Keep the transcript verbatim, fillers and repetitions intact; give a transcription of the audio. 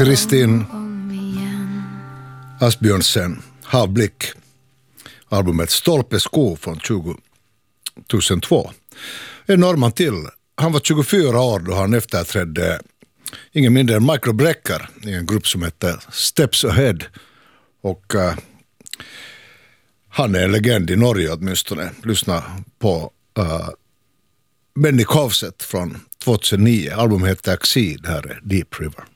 Kristin Asbjörnsen, Havblick, albumet Stolpesko från tjugohundratvå. En norrman till. Han var tjugofyra år då han efterträdde ingen mindre än Michael Brecker i en grupp som heter Steps Ahead. Och uh, han är en legend i Norge åtminstone. Lyssna på uh, Benny Kovset från tjugohundranio. Albumet heter Axid, här är Deep River.